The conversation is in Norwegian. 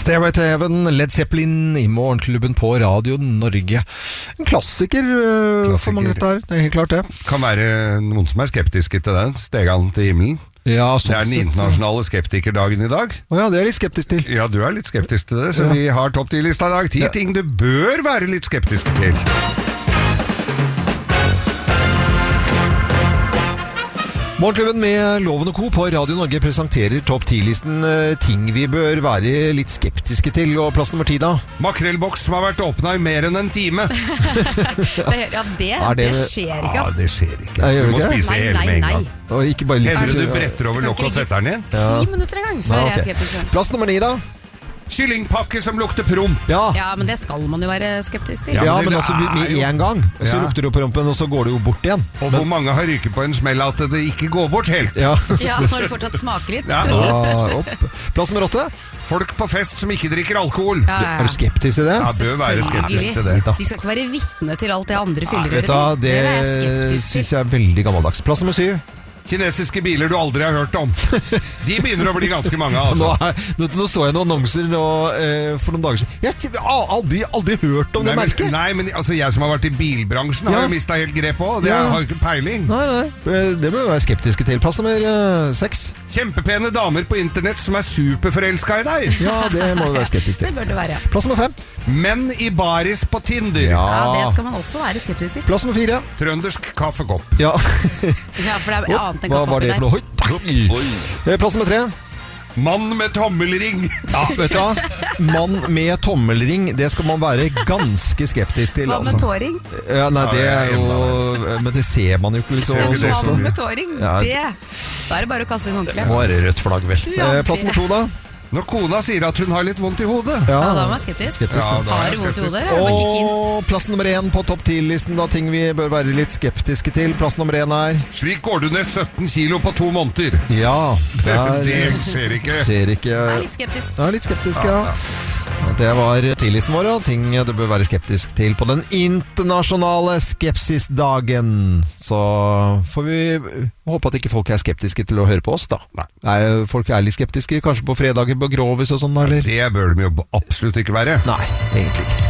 Stairway to Heaven, Led Zeppelin i Morgenklubben på Radio Norge. En klassiker for mange dette her, det er helt klart det. Kan være noen som er skeptiske til den, Stegan til himmelen. Ja, det er den internasjonale skeptikerdagen i dag. Ja, det er jeg litt skeptisk til. Ja, du er litt skeptisk til det, så vi har topp 10-lista i dag. 10 ting du bør være litt skeptisk til. Morgenklubben med Loven og Co. på Radio Norge presenterer topp 10-listen ting vi bør være litt skeptiske til. Og plass nummer 10 da? Makrellboks som har vært åpnet i mer enn en time. det skjer ikke, ass. Ja, det skjer ikke. Du må spise hele med en gang. Og ikke bare litt. Heller du bretter over lokk og setter den igjen? 10 minutter en gang før jeg er skeptisk. Plass nummer 9 da? Kyllingpakke som lukter promp. Ja, men det skal man jo være skeptisk til. Ja, men altså med en gang. Så lukter det jo prompen, og så går det jo bort igjen. Og hvor mange har ryket på en smell at det ikke går bort helt? Ja, når det fortsatt smaker litt. Plass nummer 8. Folk på fest som ikke drikker alkohol. Er du skeptisk til det? Ja, bør være skeptisk til det. De skal ikke være vitne til alt det andre fyller. Det synes jeg er veldig gammeldags. Plass nummer 7. Kinesiske biler du aldri har hørt om. De begynner å bli ganske mange, altså. Nå så jeg noen annonser for noen dager siden. Jeg har aldri hørt om det merket. Nei, men altså, jeg som har vært i bilbransjen har jo mistet helt grep på, og det har jo ikke peiling. Nei. Det bør vi være skeptiske til. Plass nummer 6. Kjempepene damer på internett som er superforelsket i deg. Ja, det må vi være skeptiske til. Det bør det være, ja. Plass nummer 5. Menn i baris på Tinder. Ja, det skal man også være skeptisk til. Plass nummer 4. Trøndersk kaffekopp. Ja. For det er annet enn Hva var det for noe? Plass nummer 3. Mann med tommelring. Ja, vet du hva? Mann med tommelring, det skal man være ganske skeptisk til. Hva med tåring? Ja, nei, det er jo... Men det ser man jo ikke liksom. Mann med tåring, da er det bare å kaste inn håndkle. Nå er det rødt flagg, vel. Plass nummer 2 da? Når kona sier at hun har litt vondt i hodet. Ja, da er man skeptisk. Har du vondt i hodet? Og plass nummer 1 på topp 10-listen da, ting vi bør være litt skeptiske til. Plass nummer 1 er... Slik går du ned 17 kilo på 2 måneder. Ja. Det skjer ikke. Jeg er litt skeptisk. Ja, litt skeptisk, ja. Det var 10-listen vår, og ting du bør være skeptisk til på den internasjonale skepsisdagen. Så får vi håpe at ikke folk er skeptiske til å høre på oss, da. Nei. Folk er litt skeptiske, kanskje på fredager på Grovis og sånn, eller? Det bør de jo absolutt ikke være. Nei, egentlig ikke.